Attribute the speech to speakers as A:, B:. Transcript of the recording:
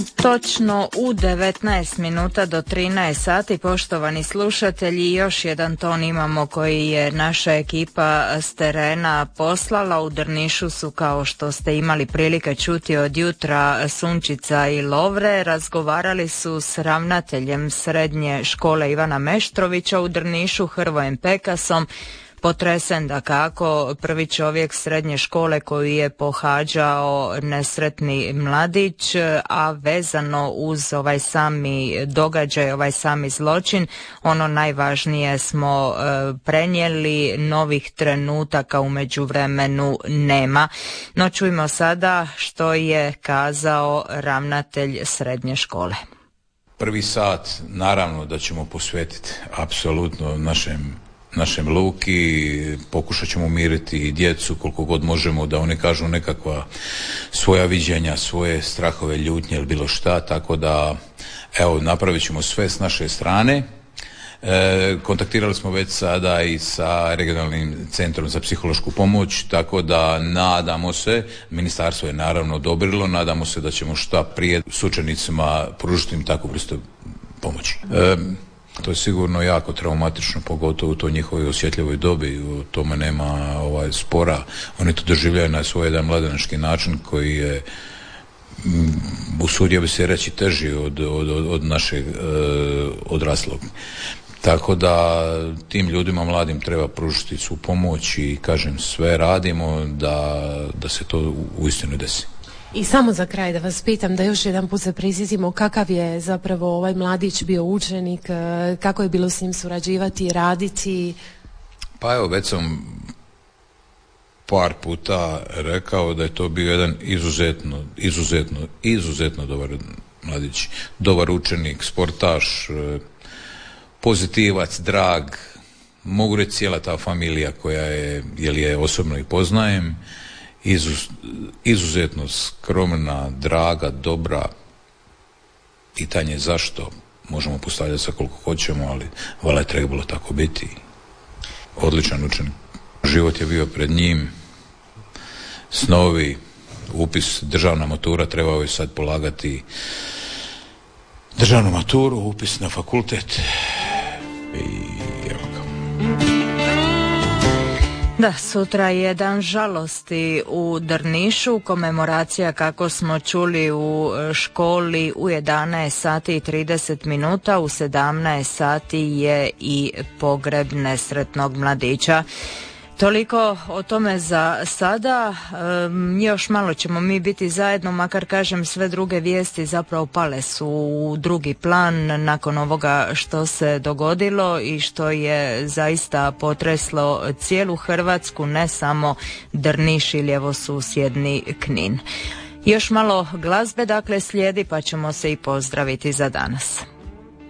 A: Točno u 19 minuta do 13 sati, poštovani slušatelji, još jedan ton imamo koji je naša ekipa s terena poslala. U Drnišu su, kao što ste imali prilike čuti od jutra, Sunčica i Lovre. Razgovarali su s ravnateljem srednje škole Ivana Meštrovića u Drnišu, Hrvojem Pekasom. Potresen dakako, prvi čovjek srednje škole koju je pohađao nesretni mladić, a vezano uz ovaj sami događaj, ovaj sami zločin, ono najvažnije smo prenijeli, novih trenutaka u međuvremenu nema. No čujmo sada što je kazao ravnatelj srednje škole.
B: Prvi sat naravno da ćemo posvetiti apsolutno našem Luki, pokušat ćemo umiriti i djecu koliko god možemo da oni kažu nekakva svoja viđenja, svoje strahove, ljutnje ili bilo šta, tako da evo napravit ćemo sve s naše strane. Kontaktirali smo već sada i sa regionalnim centrom za psihološku pomoć, tako da nadamo se, ministarstvo je naravno odobrilo, nadamo se da ćemo šta prije s učenicima pružiti im takvu vrstu pomoći. To je sigurno jako traumatično, pogotovo u toj njihovoj osjetljivoj dobi, u tome nema spora. Oni to doživljaju na svoj jedan mladenački način koji je, usudio bi se reći, teži od našeg odraslog. Tako da tim ljudima mladim treba pružiti svu pomoć i kažem sve radimo da se to uistinu desi.
C: I samo za kraj da vas pitam, da još jedan put se prisjetimo kakav je zapravo ovaj mladić bio učenik, kako je bilo s njim surađivati, raditi?
B: Pa evo, već sam par puta rekao da je to bio jedan izuzetno dobar mladić, dobar učenik, sportaš, pozitivac, drag, mogu reći cijela ta familija koja je, jer je osobno i poznajem, izuzetno skromna, draga, dobra. Pitanje zašto možemo postavljati sa koliko hoćemo, ali valjda je trebalo tako biti. Odličan učenik. Život je bio pred njim, snovi, upis, državna matura, trebao je sad polagati državnu maturu, upis na fakultet i evo ga.
A: Da, sutra je dan žalosti u Drnišu, komemoracija kako smo čuli u školi u 11 sati i 30 minuta, u 17 sati je i pogreb nesretnog mladića. Toliko o tome za sada, još malo ćemo mi biti zajedno, makar kažem sve druge vijesti zapravo pale su u drugi plan nakon ovoga što se dogodilo i što je zaista potreslo cijelu Hrvatsku, ne samo Drniš ili evo susjedni Knin. Još malo glazbe dakle slijedi pa ćemo se i pozdraviti za danas.